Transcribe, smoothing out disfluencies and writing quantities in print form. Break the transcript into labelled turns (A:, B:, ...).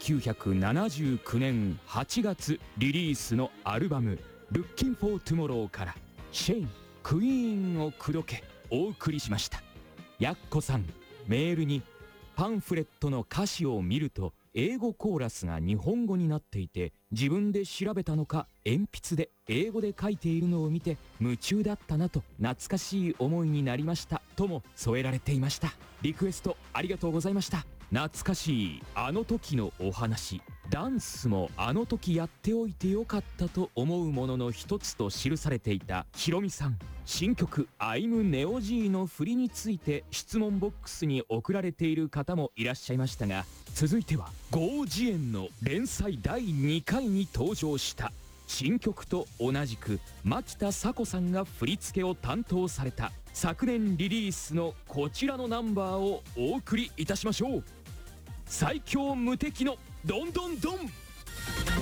A: 1979年8月リリースのアルバム「Looking for Tomorrow」から「シェインクイーンを口説け」お送りしました。やっこさん、メールにパンフレットの歌詞を見ると英語コーラスが日本語になっていて、自分で調べたのか鉛筆で英語で書いているのを見て夢中だったなと懐かしい思いになりましたとも添えられていました。リクエストありがとうございました。懐かしいあの時のお話、ダンスもあの時やっておいてよかったと思うものの一つと記されていたひろみさん、新曲「I'm Neo G」の振りについて質問ボックスに送られている方もいらっしゃいましたが、続いてはゴージエンの連載第2回に登場した新曲と同じく牧田紗子さんが振り付けを担当された昨年リリースのこちらのナンバーをお送りいたしましょう。最強無敵のドンドンドン。